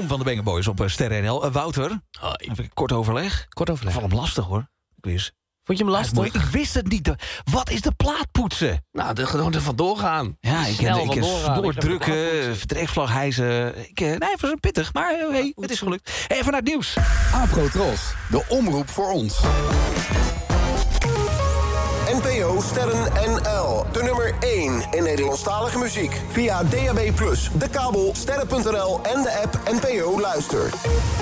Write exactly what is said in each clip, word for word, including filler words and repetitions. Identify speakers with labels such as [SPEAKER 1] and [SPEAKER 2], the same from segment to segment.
[SPEAKER 1] van de Banger Boys op Sterren N L. Uh, Wouter,
[SPEAKER 2] Hoi.
[SPEAKER 1] even kort overleg.
[SPEAKER 2] Kort overleg.
[SPEAKER 1] Ik vond hem lastig, hoor. Quiz.
[SPEAKER 2] Vond je hem
[SPEAKER 1] Ja, het is
[SPEAKER 2] lastig?
[SPEAKER 1] mooi. Ik wist het niet. Wat is de plaat poetsen?
[SPEAKER 2] Nou, er gewoon er vandoor gaan.
[SPEAKER 1] Ja, ik
[SPEAKER 2] Snel
[SPEAKER 1] ken ik
[SPEAKER 2] vandoor gaan.
[SPEAKER 1] doordrukken, verdreefvlag hijzen. Ik, uh, nee, het was een pittig, maar uh, hey, het is gelukt. Even naar het nieuws.
[SPEAKER 3] Afrotros, de omroep voor ons.
[SPEAKER 4] N P O Sterren N L. De nummer één in Nederlandstalige muziek. Via D A B plus, de kabel, sterren punt n l en de app N P O Luister.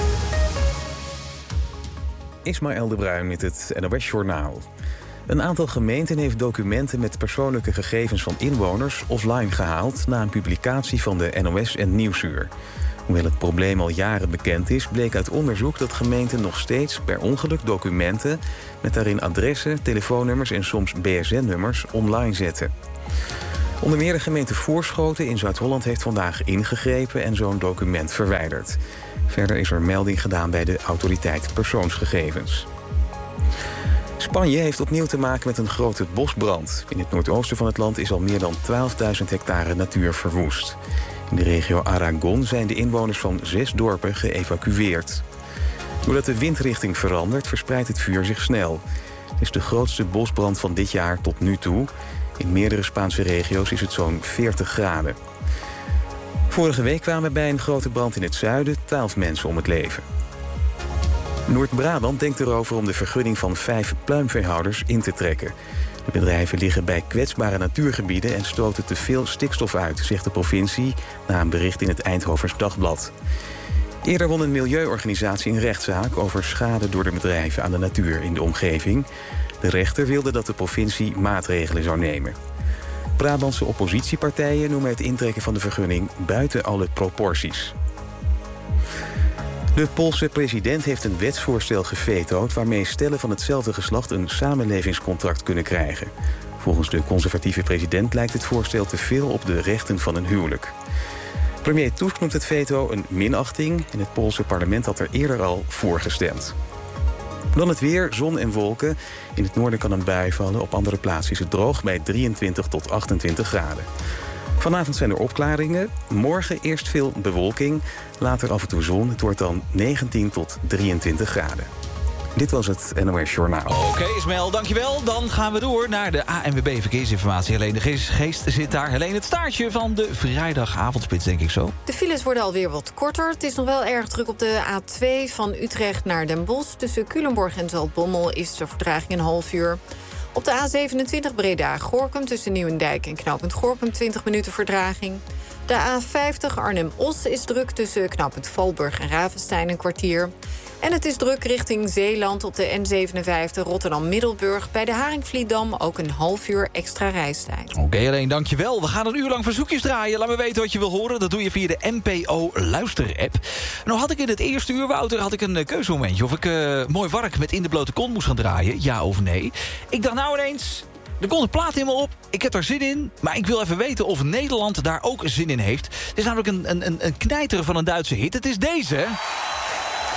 [SPEAKER 5] Ismaël de Bruin met het N O S-journaal. Een aantal gemeenten heeft documenten met persoonlijke gegevens van inwoners offline gehaald na een publicatie van de N O S en Nieuwsuur. Hoewel het probleem al jaren bekend is, bleek uit onderzoek dat gemeenten nog steeds per ongeluk documenten met daarin adressen, telefoonnummers en soms B S N-nummers online zetten. Onder meer de gemeente Voorschoten in Zuid-Holland heeft vandaag ingegrepen en zo'n document verwijderd. Verder is er melding gedaan bij de autoriteit persoonsgegevens. Spanje heeft opnieuw te maken met een grote bosbrand. In het noordoosten van het land is al meer dan twaalfduizend hectare natuur verwoest. In de regio Aragon zijn de inwoners van zes dorpen geëvacueerd. Doordat de windrichting verandert, verspreidt het vuur zich snel. Het is de grootste bosbrand van dit jaar tot nu toe. In meerdere Spaanse regio's is het zo'n veertig graden. Vorige week kwamen bij een grote brand in het zuiden twaalf mensen om het leven. Noord-Brabant denkt erover om de vergunning van vijf pluimveehouders in te trekken. De bedrijven liggen bij kwetsbare natuurgebieden en stoten te veel stikstof uit, zegt de provincie na een bericht in het Eindhovens Dagblad. Eerder won een milieuorganisatie een rechtszaak over schade door de bedrijven aan de natuur in de omgeving. De rechter wilde dat de provincie maatregelen zou nemen. Brabantse oppositiepartijen noemen het intrekken van de vergunning buiten alle proporties. De Poolse president heeft een wetsvoorstel gevetood waarmee stellen van hetzelfde geslacht een samenlevingscontract kunnen krijgen. Volgens de conservatieve president lijkt het voorstel te veel op de rechten van een huwelijk. Premier Tusk noemt het veto een minachting en het Poolse parlement had er eerder al voor gestemd. Dan het weer, zon en wolken. In het noorden kan een bui vallen, op andere plaatsen is het droog bij drieëntwintig tot achtentwintig graden. Vanavond zijn er opklaringen. Morgen eerst veel bewolking, later af en toe zon. Het wordt dan negentien tot drieëntwintig graden. Dit was het N O S Journaal.
[SPEAKER 1] Oké, okay, Ismaël, dankjewel. Dan gaan we door naar de A N W B Verkeersinformatie. Helene de Geest zit daar. Helene, het staartje van de vrijdagavondspits, denk ik zo.
[SPEAKER 6] De files worden alweer wat korter. Het is nog wel erg druk op de A twee van Utrecht naar Den Bosch. Tussen Culemborg en Zaltbommel is de vertraging een half uur. Op de A zevenentwintig Breda-Gorinchem tussen Nieuwendijk en knooppunt Gorinchem twintig minuten vertraging. De A vijftig Arnhem-Os is druk tussen knooppunt Valburg en Ravenstein een kwartier. En het is druk richting Zeeland op de N zevenenvijftig Rotterdam-Middelburg. Bij de Haringvlietdam ook een half uur extra reistijd.
[SPEAKER 1] Oké, okay, alleen dankjewel. We gaan een uur lang verzoekjes draaien. Laat me weten wat je wil horen. Dat doe je via de N P O Luister-app. Nou had ik in het eerste uur, Wouter, had ik een keuzemomentje. Of ik uh, mooi wark met In de Blote Kont moest gaan draaien. Ja of nee. Ik dacht nou ineens, er komt een plaat helemaal op. Ik heb daar zin in. Maar ik wil even weten of Nederland daar ook zin in heeft. Het is namelijk een, een, een knijter van een Duitse hit. Het is deze.